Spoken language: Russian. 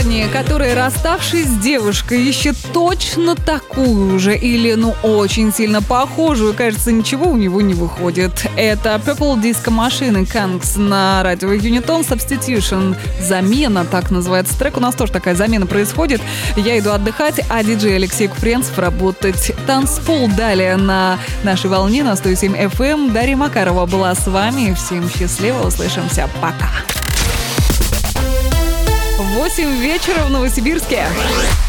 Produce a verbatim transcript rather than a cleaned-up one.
парни, которые, расставшись с девушкой, ищут точно такую же или, ну, очень сильно похожую, кажется, ничего у него не выходит. Это Purple Disco Machine и Kangs на радио Unitone. Substitution. Замена, так называется трек. У нас тоже такая замена происходит. Я иду отдыхать, а диджей Алексей Купренцев работать. Танцпол далее на нашей волне на сто семь эф эм. Дарья Макарова была с вами. Всем счастливо. Услышимся. Пока. восемь вечера в Новосибирске.